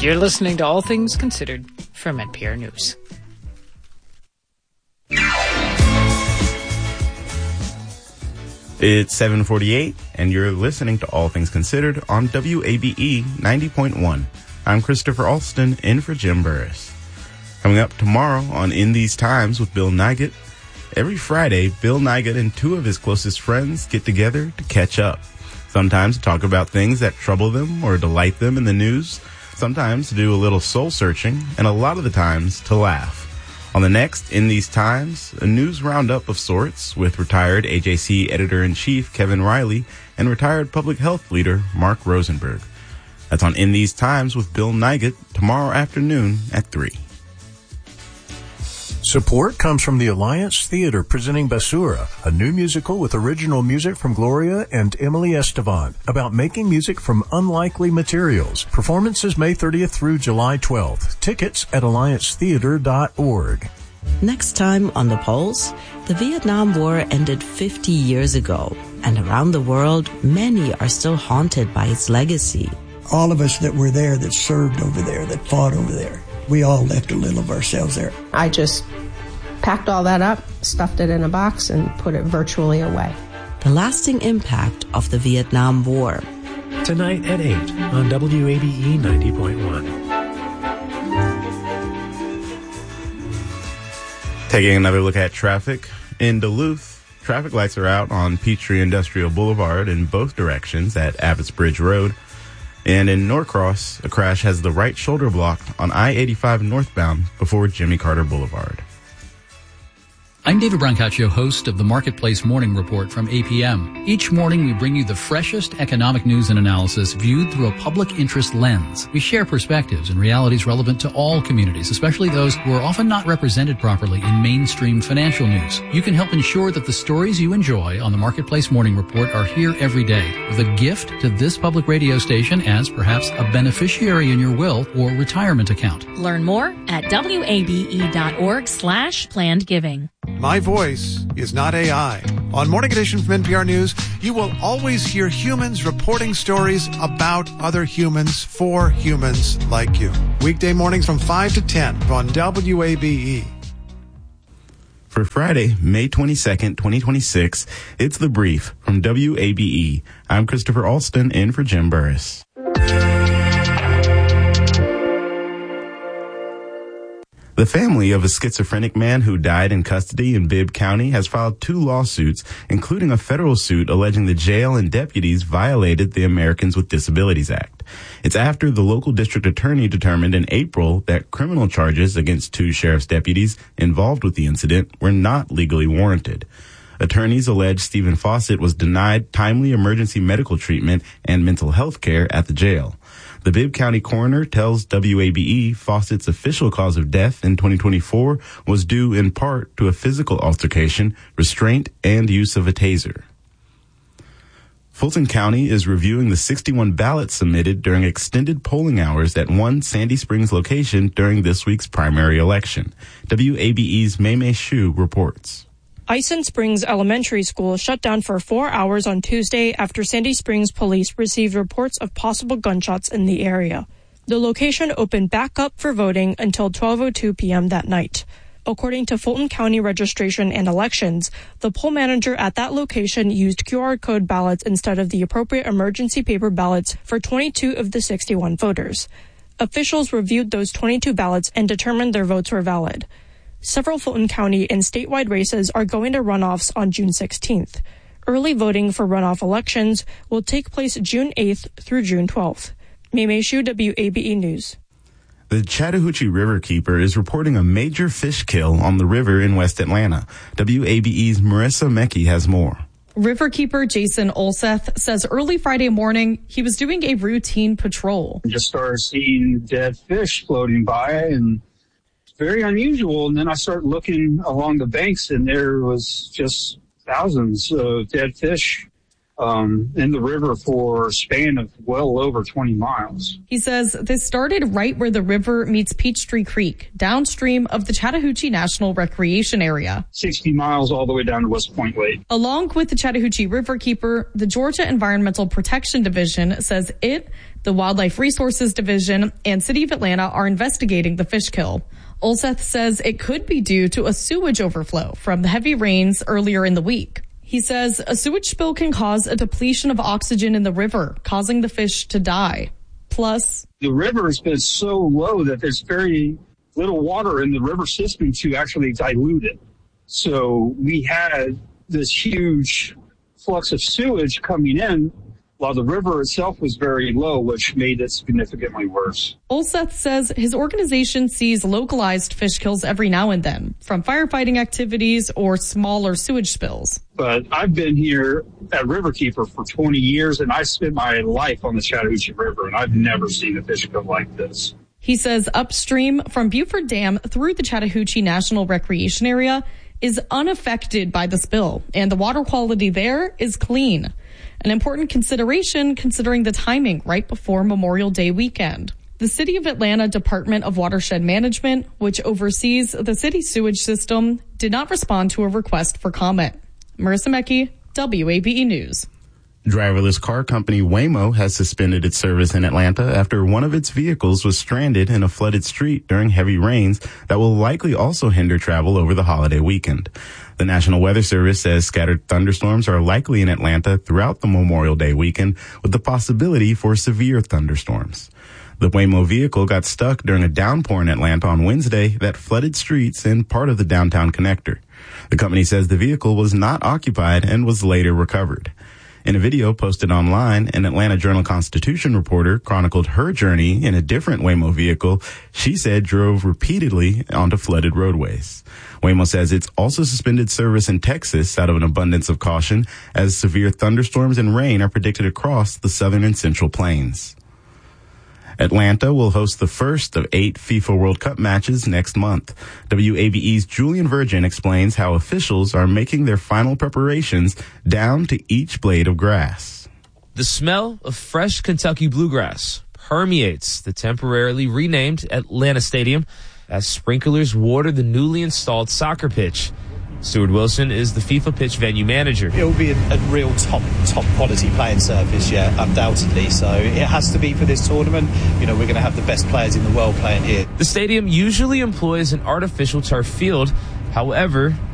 You're listening to All Things Considered from NPR News. It's 7:48, and you're listening to All Things Considered on WABE 90.1. I'm Christopher Alston, in for Jim Burris. Coming up tomorrow on In These Times with Bill Nigut. Every Friday, Bill Nigut and two of his closest friends get together to catch up. Sometimes to talk about things that trouble them or delight them in the news. Sometimes to do a little soul searching, and a lot of the times to laugh. On the next In These Times, a news roundup of sorts with retired AJC editor-in-chief Kevin Riley and retired public health leader Mark Rosenberg. That's on In These Times with Bill Nigut tomorrow afternoon at 3. Support comes from the Alliance Theater presenting Basura, a new musical with original music from Gloria and Emily Estevan about making music from unlikely materials. Performances May 30th through July 12th. Tickets at alliancetheater.org. Next time on The Pulse, the Vietnam War ended 50 years ago, and around the world, many are still haunted by its legacy. All of us that were there, that served over there, that fought over there, we all left a little of ourselves there. I just packed all that up, stuffed it in a box, and put it virtually away. The lasting impact of the Vietnam War. Tonight at 8 on WABE 90.1. Taking another look at traffic. In Duluth, traffic lights are out on Peachtree Industrial Boulevard in both directions at Abbotsbridge Road. And in Norcross, a crash has the right shoulder blocked on I-85 northbound before Jimmy Carter Boulevard. I'm David Brancaccio, host of the Marketplace Morning Report from APM. Each morning, we bring you the freshest economic news and analysis viewed through a public interest lens. We share perspectives and realities relevant to all communities, especially those who are often not represented properly in mainstream financial news. You can help ensure that the stories you enjoy on the Marketplace Morning Report are here every day, with a gift to this public radio station as perhaps a beneficiary in your will or retirement account. Learn more at wabe.org/plannedgiving. My voice is not AI. On Morning Edition from NPR News, you will always hear humans reporting stories about other humans for humans like you. Weekday mornings from 5 to 10 on WABE. For Friday, May 22nd, 2026, it's The Brief from WABE. I'm Christopher Alston, in for Jim Burris. The family of a schizophrenic man who died in custody in Bibb County has filed 2 lawsuits, including a federal suit alleging the jail and deputies violated the Americans with Disabilities Act. It's after the local district attorney determined in April that criminal charges against 2 sheriff's deputies involved with the incident were not legally warranted. Attorneys allege Stephen Fawcett was denied timely emergency medical treatment and mental health care at the jail. The Bibb County coroner tells WABE Fawcett's official cause of death in 2024 was due in part to a physical altercation, restraint, and use of a taser. Fulton County is reviewing the 61 ballots submitted during extended polling hours at one Sandy Springs location during this week's primary election. WABE's Maymay Shu reports. Ison Springs Elementary School shut down for 4 hours on Tuesday after Sandy Springs police received reports of possible gunshots in the area. The location opened back up for voting until 12:02 p.m. that night. According to Fulton County Registration and Elections, the poll manager at that location used QR code ballots instead of the appropriate emergency paper ballots for 22 of the 61 voters. Officials reviewed those 22 ballots and determined their votes were valid. Several Fulton County and statewide races are going to runoffs on June 16th. Early voting for runoff elections will take place June 8th through June 12th. Maymay Shu, WABE News. The Chattahoochee Riverkeeper is reporting a major fish kill on the river in West Atlanta. WABE's Marissa Mecki has more. Riverkeeper Jason Olseth says early Friday morning he was doing a routine patrol. Just started seeing dead fish floating by, and very unusual. And then I started looking along the banks, and there was just thousands of dead fish in the river for a span of well over 20 miles. He says this started right where the river meets Peachtree Creek, downstream of the Chattahoochee National Recreation Area. 60 miles all the way down to West Point Lake. Along with the Chattahoochee Riverkeeper, the Georgia Environmental Protection Division says it, The Wildlife Resources Division and City of Atlanta are investigating the fish kill. Olseth says it could be due to a sewage overflow from the heavy rains earlier in the week. He says a sewage spill can cause a depletion of oxygen in the river, causing the fish to die. Plus, the river has been so low that there's very little water in the river system to actually dilute it. So we had this huge flux of sewage coming in while the river itself was very low, which made it significantly worse. Olseth says his organization sees localized fish kills every now and then from firefighting activities or smaller sewage spills. But I've been here at Riverkeeper for 20 years, and I spent my life on the Chattahoochee River, and I've never seen a fish kill like this. He says upstream from Buford Dam through the Chattahoochee National Recreation Area is unaffected by the spill, and the water quality there is clean. An important consideration considering the timing right before Memorial Day weekend. The City of Atlanta Department of Watershed Management, which oversees the city's sewage system, did not respond to a request for comment. Marissa Mecki, WABE News. Driverless car company Waymo has suspended its service in Atlanta after one of its vehicles was stranded in a flooded street during heavy rains that will likely also hinder travel over the holiday weekend. The National Weather Service says scattered thunderstorms are likely in Atlanta throughout the Memorial Day weekend, with the possibility for severe thunderstorms. The Waymo vehicle got stuck during a downpour in Atlanta on Wednesday that flooded streets and part of the downtown connector. The company says the vehicle was not occupied and was later recovered. In a video posted online, an Atlanta Journal-Constitution reporter chronicled her journey in a different Waymo vehicle she said drove repeatedly onto flooded roadways. Waymo says it's also suspended service in Texas out of an abundance of caution as severe thunderstorms and rain are predicted across the southern and central plains. Atlanta will host the first of 8 FIFA World Cup matches next month. WABE's Julian Virgin explains how officials are making their final preparations down to each blade of grass. The smell of fresh Kentucky bluegrass permeates the temporarily renamed Atlanta Stadium as sprinklers water the newly installed soccer pitch. Stuart Wilson is the FIFA pitch venue manager. It will be a real top quality playing surface, yeah, undoubtedly. So it has to be for this tournament. You know, we're going to have the best players in the world playing here. The stadium usually employs an artificial turf field. However,